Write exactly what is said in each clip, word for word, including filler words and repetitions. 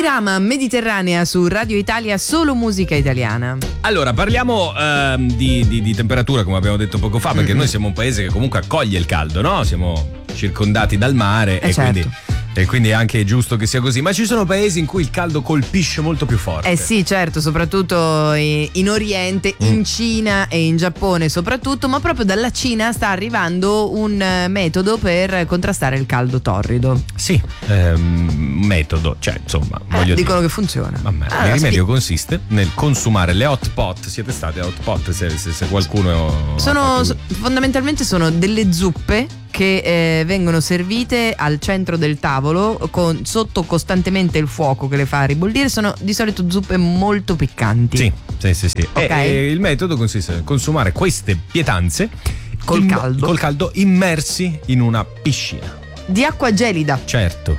Dirama Mediterranea su Radio Italia, solo musica italiana. Allora, parliamo ehm, di, di, di temperatura, come abbiamo detto poco fa, perché mm-hmm. noi siamo un paese che comunque accoglie il caldo, no? Siamo circondati dal mare eh e certo. quindi... E quindi è anche giusto che sia così. Ma ci sono paesi in cui il caldo colpisce molto più forte. Eh sì, certo, soprattutto in Oriente, in mm. Cina e in Giappone soprattutto. Ma proprio dalla Cina sta arrivando un metodo per contrastare il caldo torrido. Sì, ehm, metodo, cioè insomma eh, voglio dicono dire. che funziona. Vabbè, allora, il rimedio spi- consiste nel consumare le hot pot. Siete stati a hot pot se, se, se qualcuno sono so, fondamentalmente sono delle zuppe che eh, vengono servite al centro del tavolo con sotto costantemente il fuoco che le fa ribollire. Sono di solito zuppe molto piccanti. Sì, sì, sì, sì. Okay. E, e il metodo consiste nel consumare queste pietanze col im- caldo col caldo immersi in una piscina di acqua gelida. Certo.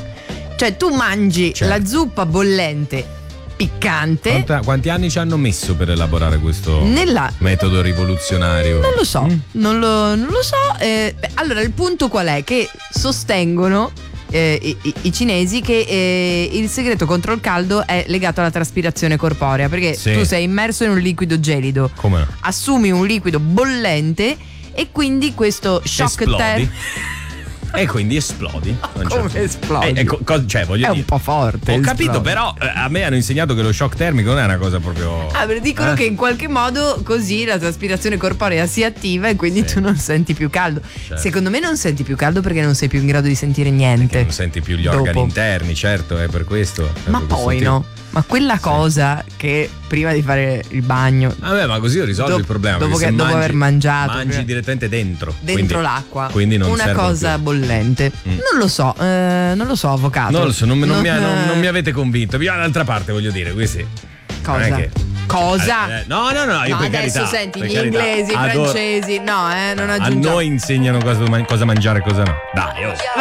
Cioè tu mangi certo. la zuppa bollente piccante. Quanta, quanti anni ci hanno messo per elaborare questo Nella... metodo rivoluzionario? Non lo so, mm? non, lo, non lo so. Eh, beh, allora il punto qual è? Che sostengono eh, i, i cinesi che eh, il segreto contro il caldo è legato alla traspirazione corporea, perché sì. tu sei immerso in un liquido gelido. Come no? Assumi un liquido bollente e quindi questo shock termico. E quindi esplodi. Come certo. esplodi? Eh, eh, co- cioè, voglio è dire, un po' forte. Ho esplodi. capito, però eh, a me hanno insegnato che lo shock termico non è una cosa proprio. Ah, perché dicono eh? che in qualche modo così la traspirazione corporea si attiva e quindi sì. tu non senti più caldo. Certo. Secondo me non senti più caldo perché non sei più in grado di sentire niente. Perché non senti più gli organi dopo. interni, certo, è per questo. È Ma per poi questo no. Ma quella cosa sì. che prima di fare il bagno. Vabbè, ma così io risolvo do- il problema. Dopo, che, dopo mangi, aver mangiato. Mangi prima, direttamente dentro. Dentro quindi, l'acqua. Quindi non una cosa più. bollente. Mm. Non lo so, eh, non lo so, avvocato. Non lo so, non, non, non, mi, eh... non, non mi avete convinto. Io d'altra parte voglio dire, questi. Cosa? Che... Cosa? Eh, no, no, no, io no, per adesso carità, senti per gli carità, inglesi, i adoro... francesi. No, eh, non aggiungiamo. A noi insegnano cosa, cosa mangiare e cosa no. Dai, oh.